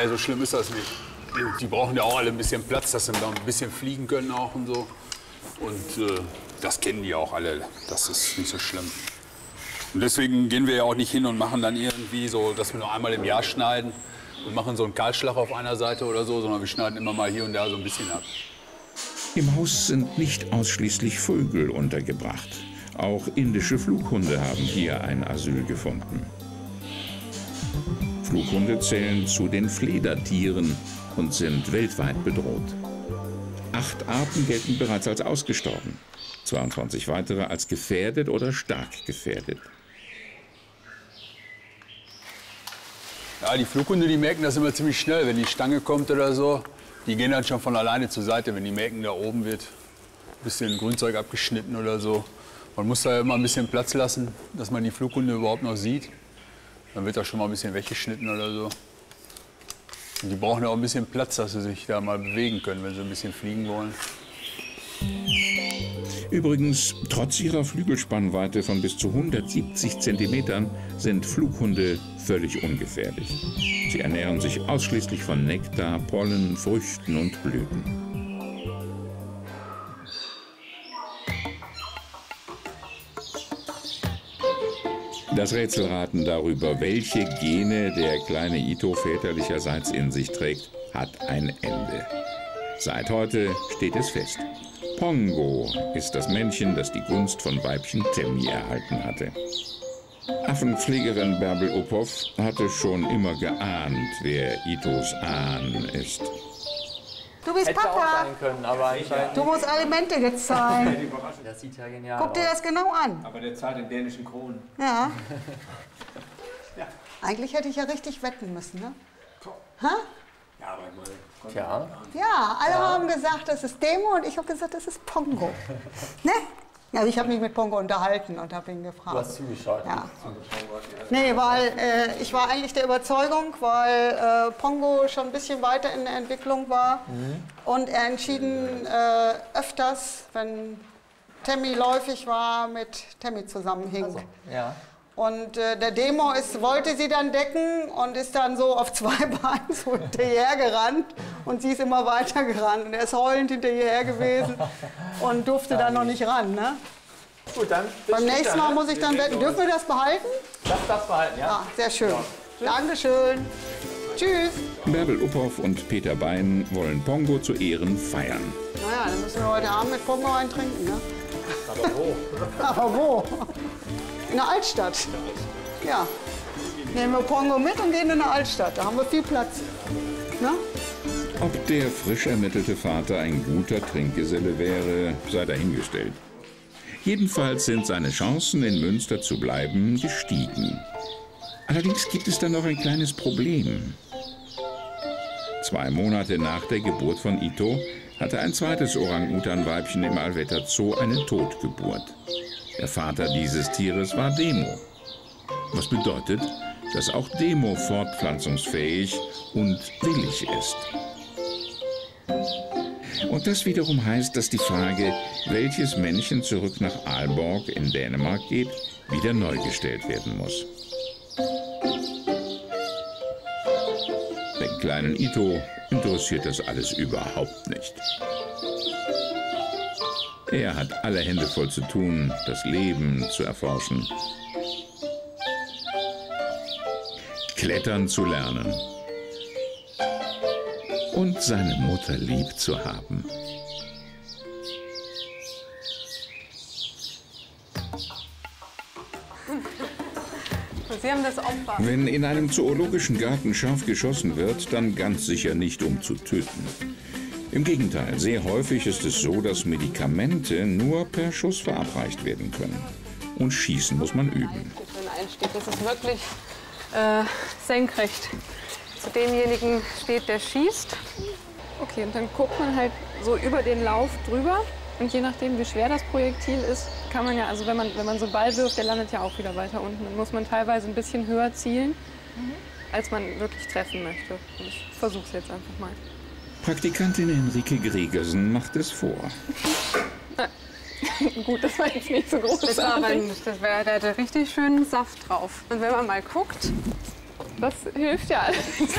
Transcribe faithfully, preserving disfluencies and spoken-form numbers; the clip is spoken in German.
Nee, so schlimm ist das nicht. Die brauchen ja auch alle ein bisschen Platz, dass sie dann ein bisschen fliegen können auch und so. Und äh, das kennen die auch alle, das ist nicht so schlimm. Und deswegen gehen wir ja auch nicht hin und machen dann irgendwie so, dass wir nur einmal im Jahr schneiden und machen so einen Kahlschlag auf einer Seite oder so, sondern wir schneiden immer mal hier und da so ein bisschen ab. Im Haus sind nicht ausschließlich Vögel untergebracht. Auch indische Flughunde haben hier ein Asyl gefunden. Flughunde zählen zu den Fledertieren und sind weltweit bedroht. Acht Arten gelten bereits als ausgestorben, zweiundzwanzig weitere als gefährdet oder stark gefährdet. Ja, die Flughunde, die merken das immer ziemlich schnell, wenn die Stange kommt oder so. Die gehen dann schon von alleine zur Seite, wenn die merken, da oben wird ein bisschen Grünzeug abgeschnitten oder so. Man muss da immer ein bisschen Platz lassen, dass man die Flughunde überhaupt noch sieht. Dann wird da schon mal ein bisschen weggeschnitten oder so. Und die brauchen ja auch ein bisschen Platz, dass sie sich da mal bewegen können, wenn sie ein bisschen fliegen wollen. Übrigens, trotz ihrer Flügelspannweite von bis zu hundertsiebzig Zentimetern sind Flughunde völlig ungefährlich. Sie ernähren sich ausschließlich von Nektar, Pollen, Früchten und Blüten. Das Rätselraten darüber, welche Gene der kleine Ito väterlicherseits in sich trägt, hat ein Ende. Seit heute steht es fest. Pongo ist das Männchen, das die Gunst von Weibchen Temmi erhalten hatte. Affenpflegerin Bärbel Uphoff hatte schon immer geahnt, wer Itos Ahn ist. Du bist Hätte Papa. auch sein können, aber Du musst Alimente jetzt zahlen. das sieht ja genial Guck dir aus. das genau an. Aber der zahlt in dänischen Kronen. Ja. Eigentlich hätte ich ja richtig wetten müssen, ne? Ha? Ja, aber mal. Tja. Ja, alle Ja. haben gesagt, das ist Demo und ich habe gesagt, das ist Pongo. Ne? Also ich habe mich mit Pongo unterhalten und habe ihn gefragt. Du hast zugeschaut. Ja. Nee, weil äh, ich war eigentlich der Überzeugung, weil äh, Pongo schon ein bisschen weiter in der Entwicklung war mhm. und er entschieden äh, öfters, wenn Temmi läufig war, mit Temmi zusammenhing. Also, ja. Und äh, der Demo ist, wollte sie dann decken und ist dann so auf zwei Beinen so hinterher gerannt und sie ist immer weiter gerannt und er ist heulend hinterher gewesen und durfte dann noch nicht ran. Ne? Gut, dann Beim nächsten Mal muss ich dann wetten. Dürfen wir das behalten? Lass das behalten, ja? Ja, sehr schön. Ja. Dankeschön. Tschüss. Bärbel Uphoff und Peter Bein wollen Pongo zu Ehren feiern. Naja, dann müssen wir heute Abend mit Pongo einen trinken. Ne? Aber wo? Aber wo? In der Altstadt. Ja. Nehmen wir Pongo mit und gehen in der Altstadt. Da haben wir viel Platz. Ne? Ob der frisch ermittelte Vater ein guter Trinkgeselle wäre, sei dahingestellt. Jedenfalls sind seine Chancen, in Münster zu bleiben, gestiegen. Allerdings gibt es da noch ein kleines Problem. Zwei Monate nach der Geburt von Ito hatte ein zweites Orang-Utan-Weibchen im Alvetter Zoo eine Totgeburt. Der Vater dieses Tieres war Demo. Was bedeutet, dass auch Demo fortpflanzungsfähig und willig ist. Und das wiederum heißt, dass die Frage, welches Männchen zurück nach Aalborg in Dänemark geht, wieder neu gestellt werden muss. Den kleinen Ito interessiert das alles überhaupt nicht. Er hat alle Hände voll zu tun, das Leben zu erforschen, klettern zu lernen und seine Mutter lieb zu haben. Sie haben das Opfer. Wenn in einem zoologischen Garten scharf geschossen wird, dann ganz sicher nicht, um zu töten. Im Gegenteil, sehr häufig ist es so, dass Medikamente nur per Schuss verabreicht werden können. Und schießen muss man üben. Für den Einstieg. Das ist wirklich äh, senkrecht zu demjenigen steht, der schießt. Okay, und dann guckt man halt so über den Lauf drüber. Und je nachdem, wie schwer das Projektil ist, kann man ja, also wenn man, wenn man so einen Ball wirft, der landet ja auch wieder weiter unten. Dann muss man teilweise ein bisschen höher zielen, mhm. als man wirklich treffen möchte. Und ich versuche es jetzt einfach mal. Praktikantin Henrike Gregersen macht es vor. Gut, das war jetzt nicht so groß. Das war, wenn, das wäre, da hatte richtig schönen Saft drauf. Und wenn man mal guckt, das hilft ja alles.